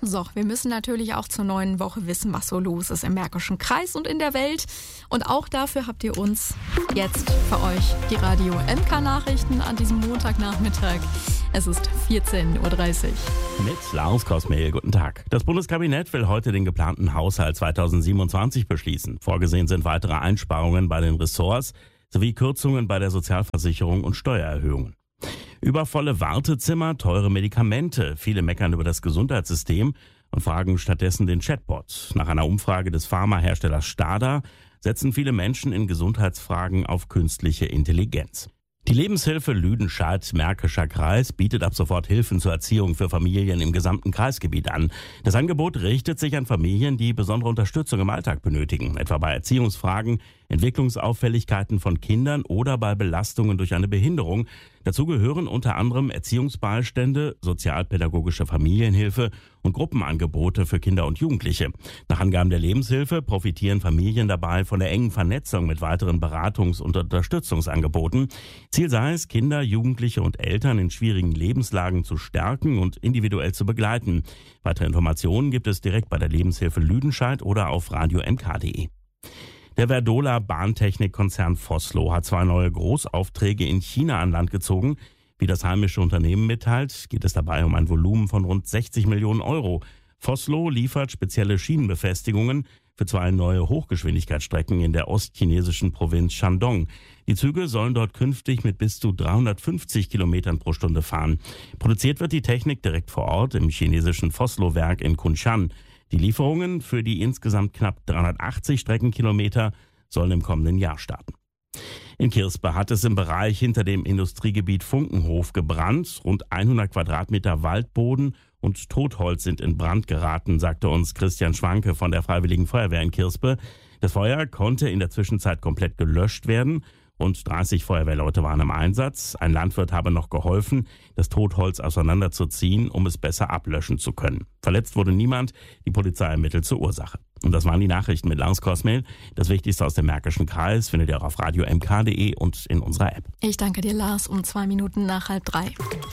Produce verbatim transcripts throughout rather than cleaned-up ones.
So, wir müssen natürlich auch zur neuen Woche wissen, was so los ist im Märkischen Kreis und in der Welt. Und auch dafür habt ihr uns jetzt für euch die Radio M K-Nachrichten an diesem Montagnachmittag. Es ist vierzehn Uhr dreißig. Mit Lars Kosmehl, guten Tag. Das Bundeskabinett will heute den geplanten Haushalt zweitausendsiebenundzwanzig beschließen. Vorgesehen sind weitere Einsparungen bei den Ressorts sowie Kürzungen bei der Sozialversicherung und Steuererhöhungen. Übervolle Wartezimmer, teure Medikamente. Viele meckern über das Gesundheitssystem und fragen stattdessen den Chatbot. Nach einer Umfrage des Pharmaherstellers Stada setzen viele Menschen in Gesundheitsfragen auf künstliche Intelligenz. Die Lebenshilfe Lüdenscheid-Märkischer Kreis bietet ab sofort Hilfen zur Erziehung für Familien im gesamten Kreisgebiet an. Das Angebot richtet sich an Familien, die besondere Unterstützung im Alltag benötigen, etwa bei Erziehungsfragen, Entwicklungsauffälligkeiten von Kindern oder bei Belastungen durch eine Behinderung. Dazu gehören unter anderem Erziehungsbeistände, sozialpädagogische Familienhilfe und Gruppenangebote für Kinder und Jugendliche. Nach Angaben der Lebenshilfe profitieren Familien dabei von der engen Vernetzung mit weiteren Beratungs- und Unterstützungsangeboten. Ziel sei es, Kinder, Jugendliche und Eltern in schwierigen Lebenslagen zu stärken und individuell zu begleiten. Weitere Informationen gibt es direkt bei der Lebenshilfe Lüdenscheid oder auf radio m k punkt d e. Der Verdola Bahntechnikkonzern Vossloh hat zwei neue Großaufträge in China an Land gezogen. Wie das heimische Unternehmen mitteilt, geht es dabei um ein Volumen von rund sechzig Millionen Euro. Vossloh liefert spezielle Schienenbefestigungen für zwei neue Hochgeschwindigkeitsstrecken in der ostchinesischen Provinz Shandong. Die Züge sollen dort künftig mit bis zu dreihundertfünfzig Kilometern pro Stunde fahren. Produziert wird die Technik direkt vor Ort im chinesischen Vossloh-Werk in Kunshan. Die Lieferungen für die insgesamt knapp dreihundertachtzig Streckenkilometer sollen im kommenden Jahr starten. In Kirspe hat es im Bereich hinter dem Industriegebiet Funkenhof gebrannt. Rund hundert Quadratmeter Waldboden und Totholz sind in Brand geraten, sagte uns Christian Schwanke von der Freiwilligen Feuerwehr in Kirspe. Das Feuer konnte in der Zwischenzeit komplett gelöscht werden. Rund dreißig Feuerwehrleute waren im Einsatz. Ein Landwirt habe noch geholfen, das Totholz auseinanderzuziehen, um es besser ablöschen zu können. Verletzt wurde niemand. Die Polizei ermittelt zur Ursache. Und das waren die Nachrichten mit Lars Kosmehl. Das Wichtigste aus dem Märkischen Kreis findet ihr auch auf radio m k punkt d e und in unserer App. Ich danke dir, Lars, um zwei Minuten nach halb drei.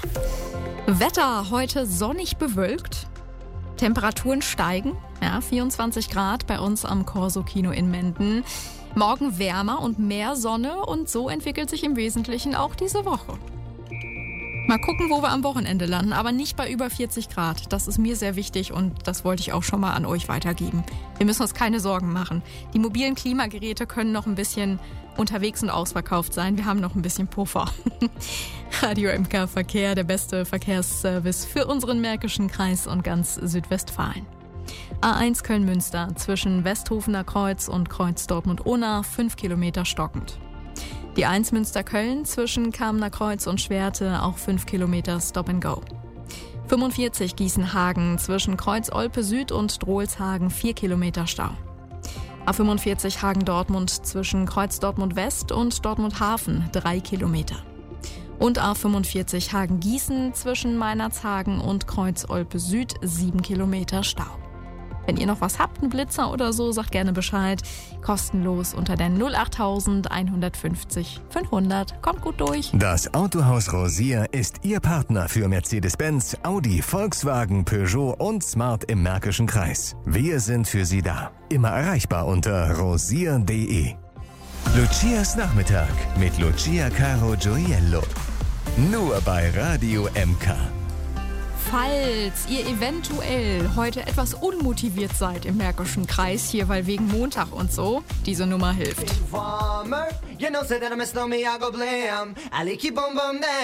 Wetter heute sonnig bewölkt. Temperaturen steigen. Ja, vierundzwanzig Grad bei uns am Corso-Kino in Menden. Morgen wärmer und mehr Sonne und so entwickelt sich im Wesentlichen auch diese Woche. Mal gucken, wo wir am Wochenende landen, aber nicht bei über vierzig Grad. Das ist mir sehr wichtig und das wollte ich auch schon mal an euch weitergeben. Wir müssen uns keine Sorgen machen. Die mobilen Klimageräte können noch ein bisschen unterwegs und ausverkauft sein. Wir haben noch ein bisschen Puffer. Radio M K Verkehr, der beste Verkehrsservice für unseren Märkischen Kreis und ganz Südwestfalen. A eins Köln-Münster zwischen Westhofener Kreuz und Kreuz Dortmund-Unna fünf Kilometer stockend. Die eins Münster-Köln zwischen Kamener Kreuz und Schwerte auch fünf Kilometer Stop and Go. fünfundvierzig Gießen-Hagen zwischen Kreuz Olpe Süd und Drohlshagen vier Kilometer Stau. A fünfundvierzig Hagen-Dortmund zwischen Kreuz Dortmund West und Dortmund Hafen drei Kilometer. Und A fünfundvierzig Hagen-Gießen zwischen Meinerzhagen und Kreuz Olpe Süd sieben Kilometer Stau. Wenn ihr noch was habt, einen Blitzer oder so, sagt gerne Bescheid. Kostenlos unter der null acht eins fünfzig fünfhundert. Kommt gut durch. Das Autohaus Rosier ist Ihr Partner für Mercedes-Benz, Audi, Volkswagen, Peugeot und Smart im Märkischen Kreis. Wir sind für Sie da. Immer erreichbar unter rosier punkt d e. Lucias Nachmittag mit Lucia Caro Gioiello. Nur bei Radio M K. Falls ihr eventuell heute etwas unmotiviert seid im Märkischen Kreis, hier, weil wegen Montag und so, diese Nummer hilft.